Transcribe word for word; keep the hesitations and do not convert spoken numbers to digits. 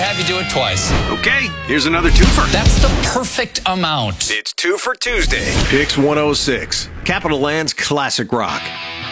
have you do it twice. Okay, here's another twofer. That's the perfect amount. It's two for Tuesday. Picks one oh six, Capital Land's classic rock.